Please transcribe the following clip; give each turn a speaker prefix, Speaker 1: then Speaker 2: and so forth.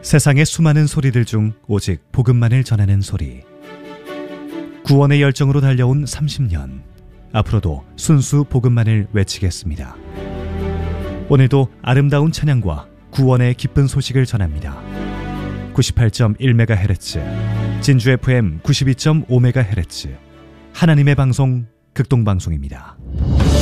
Speaker 1: 세상의 수많은 소리들 중 오직 복음만을 전하는 소리. 구원의 열정으로 달려온 30년. 앞으로도 순수 복음만을 외치겠습니다. 오늘도 아름다운 찬양과 구원의 기쁜 소식을 전합니다. 98.1MHz, 진주 FM 92.5MHz, 하나님의 방송 극동방송입니다.